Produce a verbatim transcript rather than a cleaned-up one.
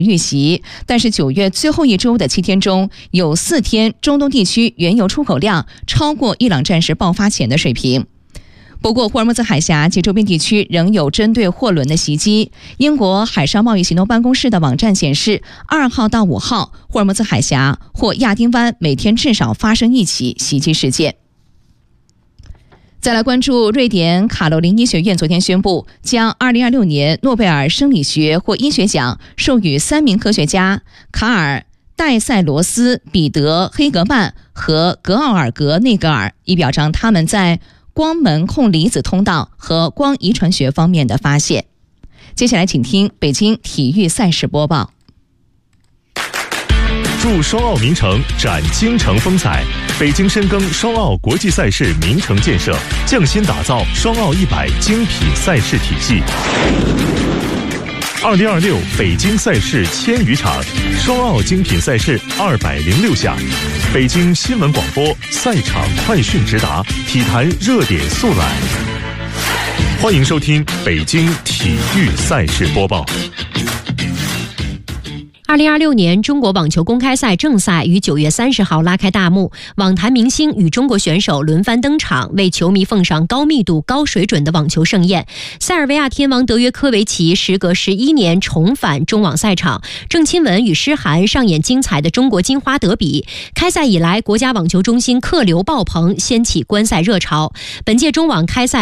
遇袭，但是九月最后一周的七天中，有四天中东地区原油出口量超过伊朗战事爆发前的水平。不过，霍尔木兹海峡及周边地区仍有针对货轮的袭击。英国海上贸易行动办公室的网站显示，二号到五号，霍尔木兹海峡或亚丁湾每天至少发生一起袭击事件。再来关注瑞典卡罗琳医学院昨天宣布，将二零二六年诺贝尔生理学或医学奖授予三名科学家卡尔戴塞罗斯、彼得黑格曼和格奥尔格内格尔，以表彰他们在光门控离子通道和光遗传学方面的发现。接下来请听北京体育赛事播报。 祝双奥名城展京城风采，北京深耕双奥国际赛事名城建设，匠心打造双奥一百精品赛事体系。二零二六北京赛事千余场，双奥精品赛事二百零六项。北京新闻广播赛场快讯直达，体坛热点速览。欢迎收听北京体育赛事播报。 二零二六年中国网球公开赛正赛于九月三十号拉开大幕，网坛明星与中国选手轮番登场，为球迷奉上高密度、高水准的网球盛宴。塞尔维亚天王德约科维奇时隔十一年重返中网赛场，郑钦文与诗涵上演精彩的中国金花德比。开赛以来，国家网球中心客流爆棚，掀起观赛热潮。本届中网开赛